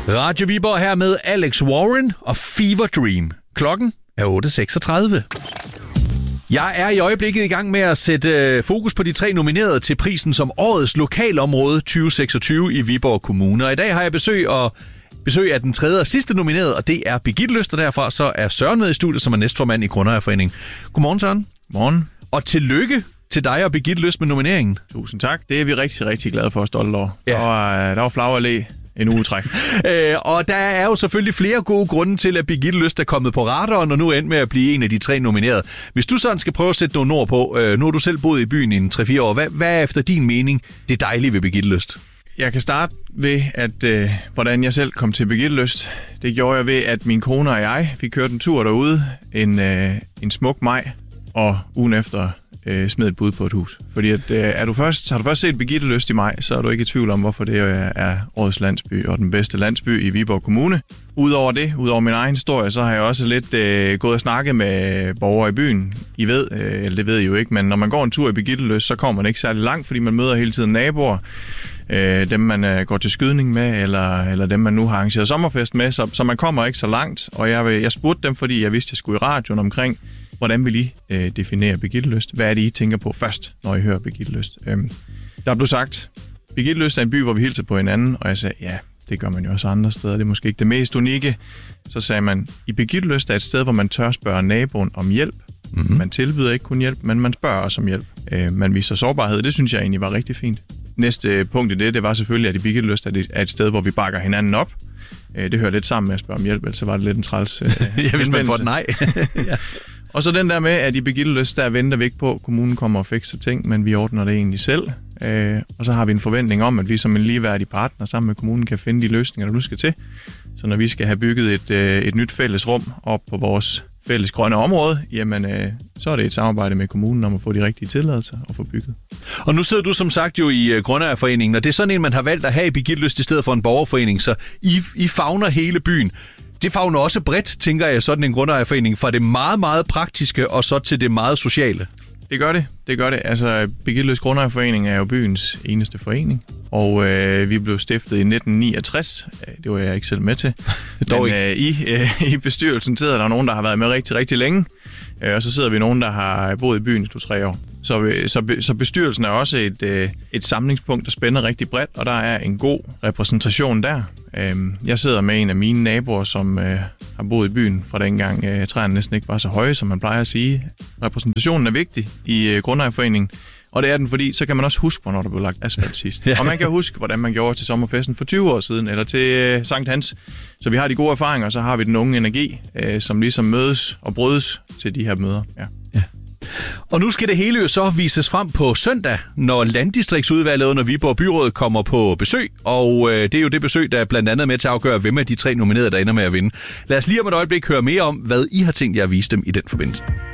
Radio Viborg her med Alex Warren og Fever Dream. Klokken er 8.36. Jeg er i øjeblikket i gang med at sætte fokus på de 3 nominerede til prisen som årets lokalområde 2026 i Viborg Kommune. Og i dag har jeg besøg af den 3. og sidste nominerede, og det er Birgitte Lyst, og derfra så er Søren med i studiet, som er næstformand i Grundejerforeningen. Godmorgen, Søren. Morgen. Og tillykke til dig og Birgitte Lyst med nomineringen. Tusind tak. Det er vi rigtig, rigtig glade for og stolte over. Ja. Der var flagerlæ en uge træk. Og der er jo selvfølgelig flere gode grunde til, at Birgitte Lyst er kommet på radaren og nu er endt med at blive en af de 3 nominerede. Hvis du sådan skal prøve at sætte nogle ord på, nu har du selv boet i byen i 3-4 år. Hvad er efter din mening det dejlige ved Birgitte Lyst? Jeg kan starte ved, at hvordan jeg selv kom til Birgitte Lyst. Det gjorde jeg ved, at min kone og jeg, vi kørte en tur derude en smuk maj, og ugen efter smed et bud på et hus. Fordi at, har du først set Birgitte Lyst i maj, så er du ikke i tvivl om, hvorfor det er årets landsby og den bedste landsby i Viborg Kommune. Udover min egen historie, så har jeg også lidt gået og snakket med borgere i byen. I ved, eller det ved I jo ikke, men når man går en tur i Birgitte Lyst, så kommer man ikke særlig langt, fordi man møder hele tiden naboer. Dem man går til skydning med, eller dem man nu har arrangeret sommerfest med, så man kommer ikke så langt. Og jeg spurgte dem, fordi jeg vidste, jeg skulle i radioen omkring, hvordan vil I definere Birgitte Lyst? Hvad er det, I tænker på først, når I hører Birgitte Lyst? Der blev sagt, Birgitte Lyst er en by, hvor vi hilser på hinanden, og jeg sagde, ja, det gør man jo også andre steder, det er måske ikke det mest unikke. Så sagde man, i Birgitte Lyst er et sted, hvor man tør spørge naboen om hjælp. Mm-hmm. Man tilbyder ikke kun hjælp, men man spørger også om hjælp. Man viser sårbarhed, det synes jeg egentlig var rigtig fint. Næste punkt i det var selvfølgelig, at i Birgitte Lyst er et sted, hvor vi bakker hinanden op. Det hører lidt sammen med at spørge om hjælp, ellers så var det lidt en træls hvis man får et nej. Ja. Og så den der med, at i Birgitte Lyst, der venter vi ikke på, at kommunen kommer og fikser ting, men vi ordner det egentlig selv. Og så har vi en forventning om, at vi som en ligeværdig partner sammen med kommunen kan finde de løsninger, der nu skal til. Så når vi skal have bygget et nyt fælles rum op på vores fælles grønne område, jamen så er det et samarbejde med kommunen om at få de rigtige tilladelser og få bygget. Og nu sidder du som sagt jo i Grundejerforeningen, og det er sådan en, man har valgt at have i Birgitte Lyst i stedet for en borgerforening, så I favner hele byen. Det favner også bredt, tænker jeg, sådan en Grundejerforening, fra det meget, meget praktiske og så til det meget sociale. Det gør det. Altså, Birgitte Lyst Grundejerforening er jo byens eneste forening, og vi blev stiftet i 1969. Det var jeg ikke selv med til. Men i bestyrelsen sidder der nogen, der har været med rigtig, rigtig længe, og så sidder vi nogen, der har boet i byen i 2-3 år. Så bestyrelsen er også et samlingspunkt, der spænder rigtig bredt, og der er en god repræsentation der. Jeg sidder med en af mine naboer, som har boet i byen fra dengang træerne næsten ikke var så høje, som man plejer at sige. Repræsentationen er vigtig i Grundejerforeningen, og det er den, fordi så kan man også huske, hvornår der blev lagt asfalt sidst. Ja. Og man kan huske, hvordan man gjorde til sommerfesten for 20 år siden, eller til Sankt Hans. Så vi har de gode erfaringer, og så har vi den unge energi, som ligesom mødes og brydes til de her møder. Ja. Og nu skal det hele jo så vises frem på søndag, når Landdistriktsudvalget under Viborg Byråd kommer på besøg. Og det er jo det besøg, der er blandt andet med til at afgøre, hvem af de 3 nominerede, der ender med at vinde. Lad os lige om et øjeblik høre mere om, hvad I har tænkt jer at vise dem i den forbindelse.